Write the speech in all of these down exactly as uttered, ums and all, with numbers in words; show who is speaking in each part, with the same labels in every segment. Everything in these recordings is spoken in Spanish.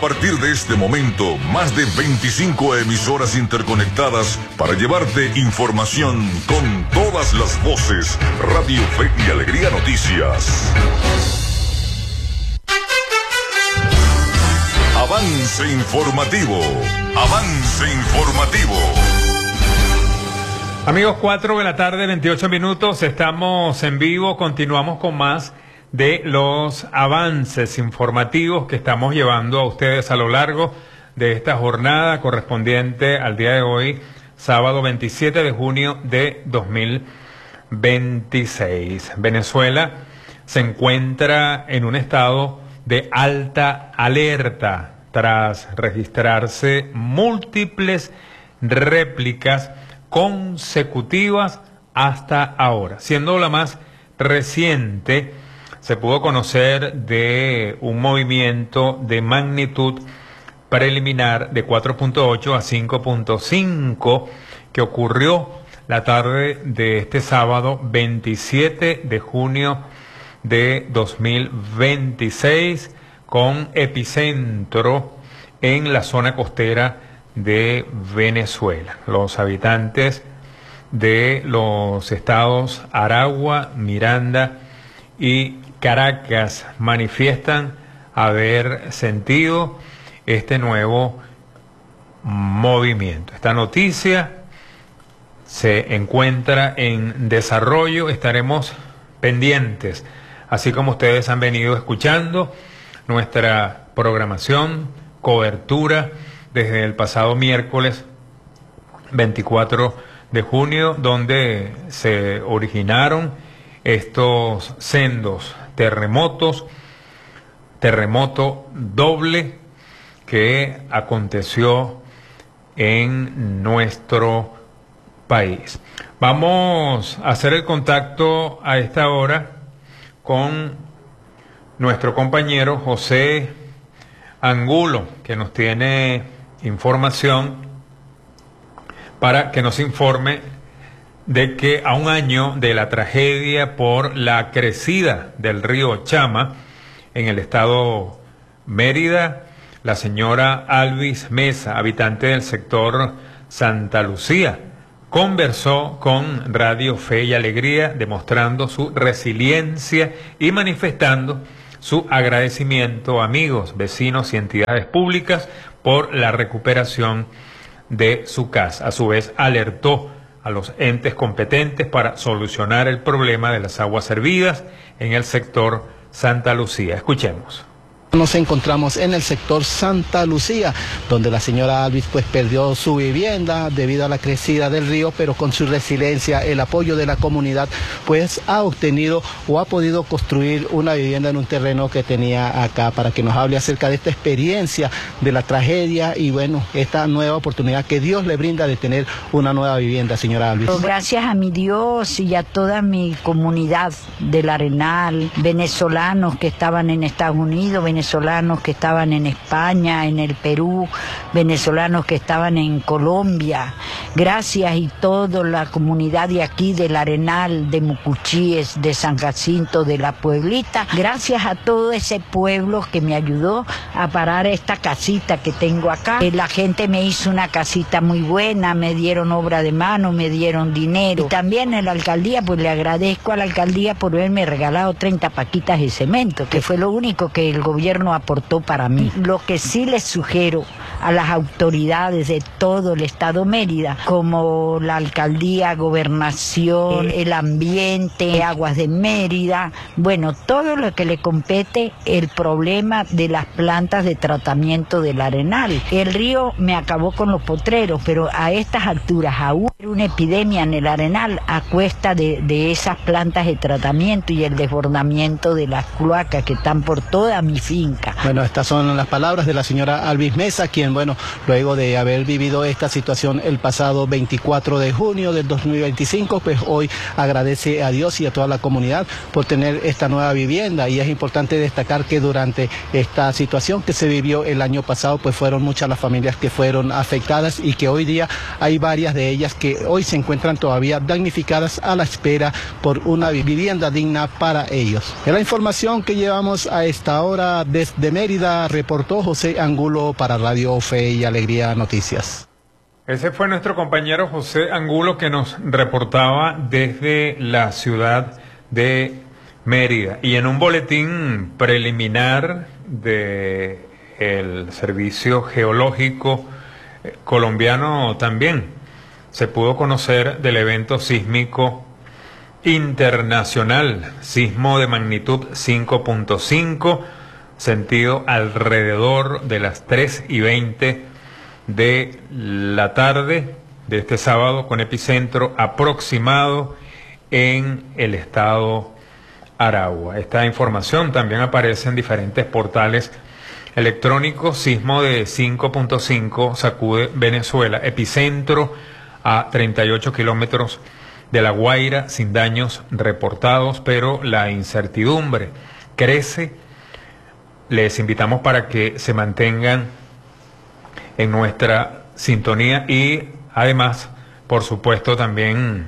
Speaker 1: partir de este momento, más de veinticinco emisoras interconectadas para llevarte información con todas las voces. Radio Fe y Alegría Noticias. Avance informativo. Avance informativo.
Speaker 2: Amigos, cuatro de la tarde, veintiocho minutos, estamos en vivo, continuamos con más de los avances informativos que estamos llevando a ustedes a lo largo de esta jornada correspondiente al día de hoy, sábado veintisiete de junio de dos mil veintiséis. Venezuela se encuentra en un estado de alta alerta tras registrarse múltiples réplicas consecutivas hasta ahora, siendo la más reciente. Se pudo conocer de un movimiento de magnitud preliminar de cuatro punto ocho a cinco punto cinco que ocurrió la tarde de este sábado veintisiete de junio de dos mil veintiséis, con epicentro en la zona costera de Venezuela. Los habitantes de los estados Aragua, Miranda y Caracas manifiestan haber sentido este nuevo movimiento. Esta noticia se encuentra en desarrollo, estaremos pendientes, así como ustedes han venido escuchando nuestra programación, cobertura desde el pasado miércoles veinticuatro de junio, donde se originaron estos sendos terremotos, terremoto doble que aconteció en nuestro país. Vamos a hacer el contacto a esta hora con nuestro compañero José Angulo, que nos tiene información para que nos informe de que a un año de la tragedia por la crecida del río Chama en el estado Mérida, la señora Alvis Mesa, habitante del sector Santa Lucía, conversó con Radio Fe y Alegría, demostrando su resiliencia y manifestando su agradecimiento a amigos, vecinos y entidades públicas por la recuperación de su casa. A su vez, alertó a los entes competentes para solucionar el problema de las aguas servidas en el sector Santa Lucía. Escuchemos.
Speaker 3: Nos encontramos en el sector Santa Lucía, donde la señora Alvis pues perdió su vivienda debido a la crecida del río, pero con su resiliencia, el apoyo de la comunidad, pues ha obtenido o ha podido construir una vivienda en un terreno que tenía acá, para que nos hable acerca de esta experiencia de la tragedia y bueno, esta nueva oportunidad que Dios le brinda de tener una nueva vivienda, señora Alvis.
Speaker 4: Gracias a mi Dios y a toda mi comunidad del Arenal, venezolanos que estaban en Estados Unidos, venezolanos que estaban en España, en el Perú, venezolanos que estaban en Colombia. Gracias, y toda la comunidad de aquí, del Arenal, de Mucuchíes, de San Jacinto, de la Pueblita. Gracias a todo ese pueblo que me ayudó a parar esta casita que tengo acá. La gente me hizo una casita muy buena, me dieron obra de mano, me dieron dinero. Y también en la alcaldía, pues le agradezco a la alcaldía por haberme regalado treinta paquitas de cemento, que fue lo único que el gobierno aportó para mí. Lo que sí les sugiero a las autoridades de todo el estado Mérida, como la alcaldía, gobernación, el ambiente, aguas de Mérida, bueno, todo lo que le compete el problema de las plantas de tratamiento del Arenal. El río me acabó con los potreros, pero a estas alturas aún hay una epidemia en el Arenal a cuesta de, de esas plantas de tratamiento y el desbordamiento de las cloacas que están por toda mi finca.
Speaker 3: Bueno, estas son las palabras de la señora Alvis Mesa, quien, bueno, luego de haber vivido esta situación el pasado veinticuatro de junio del dos mil veinticinco, pues hoy agradece a Dios y a toda la comunidad por tener esta nueva vivienda. Y es importante destacar que durante esta situación que se vivió el año pasado, pues fueron muchas las familias que fueron afectadas y que hoy día hay varias de ellas que que hoy se encuentran todavía damnificadas a la espera por una vivienda digna para ellos. Es la información que llevamos a esta hora desde Mérida, reportó José Angulo para Radio Fe y Alegría Noticias.
Speaker 2: Ese fue nuestro compañero José Angulo que nos reportaba desde la ciudad de Mérida. Y en un boletín preliminar del Servicio Geológico colombiano también se pudo conocer del evento sísmico internacional, sismo de magnitud cinco punto cinco, sentido alrededor de las tres y veinte de la tarde de este sábado, con epicentro aproximado en el estado Aragua. Esta información también aparece en diferentes portales electrónicos. Sismo de cinco punto cinco sacude Venezuela, epicentro a treinta y ocho kilómetros de La Guaira, sin daños reportados, pero la incertidumbre crece. Les invitamos para que se mantengan en nuestra sintonía y además, por supuesto, también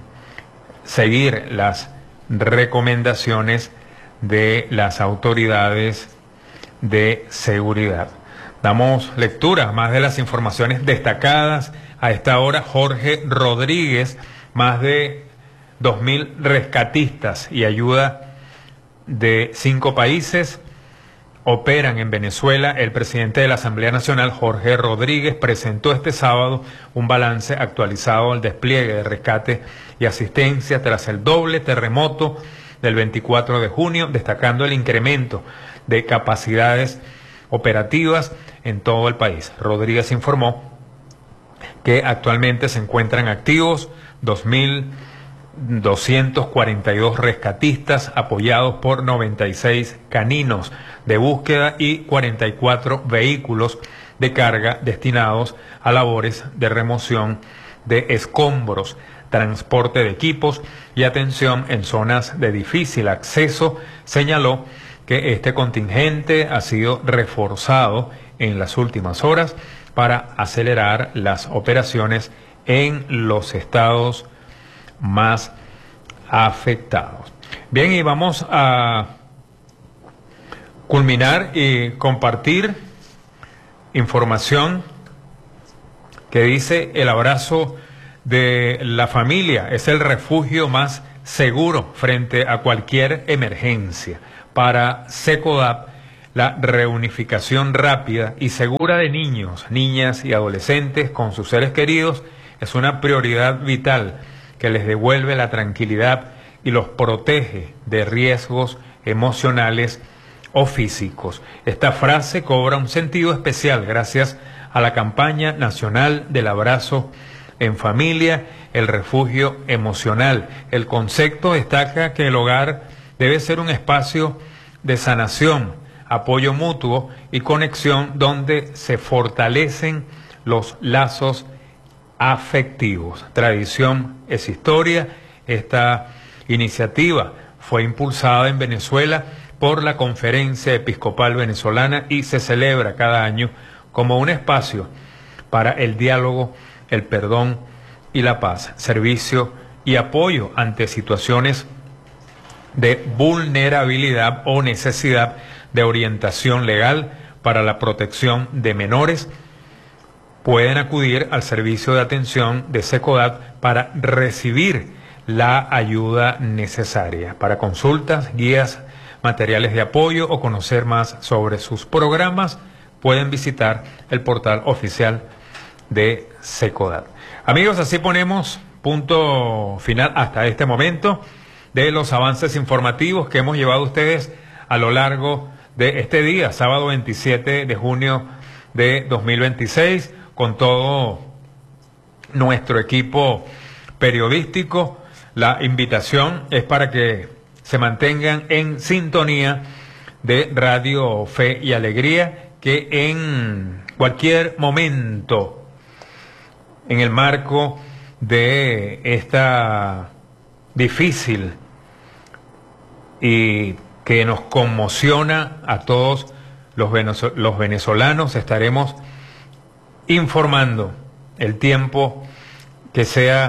Speaker 2: seguir las recomendaciones de las autoridades de seguridad. Damos lectura a más de las informaciones destacadas a esta hora. Jorge Rodríguez, más de dos mil rescatistas y ayuda de cinco países operan en Venezuela. El presidente de la Asamblea Nacional, Jorge Rodríguez, presentó este sábado un balance actualizado del despliegue de rescate y asistencia tras el doble terremoto del veinticuatro de junio, destacando el incremento de capacidades operativas en todo el país. Rodríguez informó que actualmente se encuentran activos dos mil doscientos cuarenta y dos rescatistas apoyados por noventa y seis caninos de búsqueda y cuarenta y cuatro vehículos de carga destinados a labores de remoción de escombros, transporte de equipos y atención en zonas de difícil acceso. Señaló que este contingente ha sido reforzado en las últimas horas para acelerar las operaciones en los estados más afectados. Bien, y vamos a culminar y compartir información que dice: el abrazo de la familia es el refugio más seguro frente a cualquier emergencia. Para SECODAP, la reunificación rápida y segura de niños, niñas y adolescentes con sus seres queridos es una prioridad vital que les devuelve la tranquilidad y los protege de riesgos emocionales o físicos. Esta frase cobra un sentido especial gracias a la campaña nacional del abrazo en familia, el refugio emocional. El concepto destaca que el hogar debe ser un espacio de sanación, apoyo mutuo y conexión donde se fortalecen los lazos afectivos. Tradición es historia. Esta iniciativa fue impulsada en Venezuela por la Conferencia Episcopal Venezolana y se celebra cada año como un espacio para el diálogo, el perdón y la paz, servicio y apoyo ante situaciones de vulnerabilidad o necesidad de orientación legal para la protección de menores. Pueden acudir al servicio de atención de SECODAP para recibir la ayuda necesaria. Para consultas, guías, materiales de apoyo o conocer más sobre sus programas, pueden visitar el portal oficial de SECODAP. Amigos, así ponemos punto final hasta este momento de los avances informativos que hemos llevado a ustedes a lo largo de este día, sábado veintisiete de junio de dos mil veintiséis, con todo nuestro equipo periodístico. La invitación es para que se mantengan en sintonía de Radio Fe y Alegría, que en cualquier momento, en el marco de esta difícil y que nos conmociona a todos los venezolanos, estaremos informando el tiempo que sea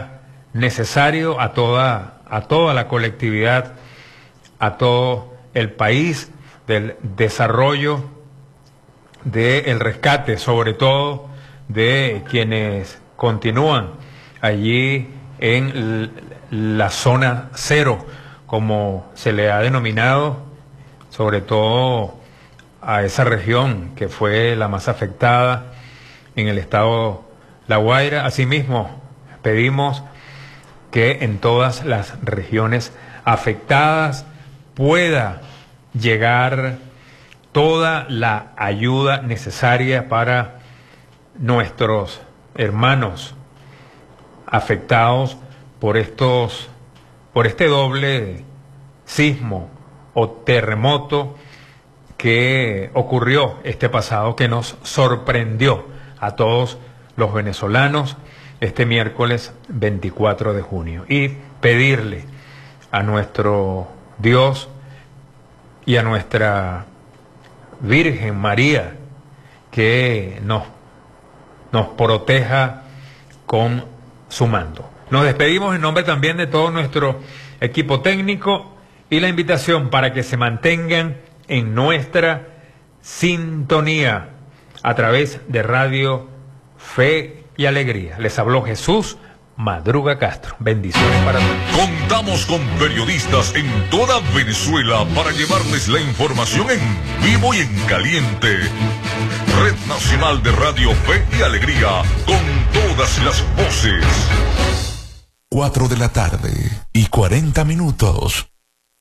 Speaker 2: necesario a toda, a toda la colectividad, a todo el país, del desarrollo, del rescate, sobre todo de quienes continúan allí en la zona cero, como se le ha denominado, sobre todo a esa región que fue la más afectada en el estado La Guaira. Asimismo, pedimos que en todas las regiones afectadas pueda llegar toda la ayuda necesaria para nuestros hermanos afectados por estos, por este doble sismo o terremoto que ocurrió este pasado, que nos sorprendió a todos los venezolanos este miércoles veinticuatro de junio. Y pedirle a nuestro Dios y a nuestra Virgen María que nos, nos proteja con su mando. Nos despedimos en nombre también de todo nuestro equipo técnico y la invitación para que se mantengan en nuestra sintonía a través de Radio Fe y Alegría. Les habló Jesús Madruga Castro. Bendiciones para todos.
Speaker 1: Contamos con periodistas en toda Venezuela para llevarles la información en vivo y en caliente. Red Nacional de Radio Fe y Alegría, con todas las voces.
Speaker 5: Cuatro de la tarde y cuarenta minutos.